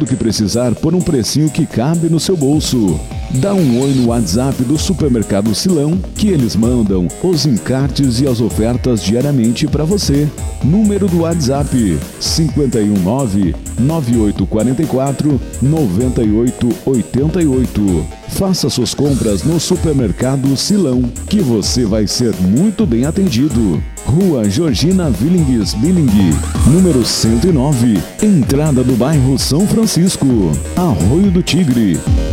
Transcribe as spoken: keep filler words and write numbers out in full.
tudo que precisar por um precinho que cabe no seu bolso. Dá um oi no WhatsApp do Supermercado Silão, que eles mandam os encartes e as ofertas diariamente para você. Número do WhatsApp cinco um nove, nove oito quatro quatro, nove oito oito oito. Faça suas compras no Supermercado Silão, que você vai ser muito bem atendido. Rua Georgina Willingues Billing, número cento e nove, entrada do bairro São Francisco, Arroio do Tigre.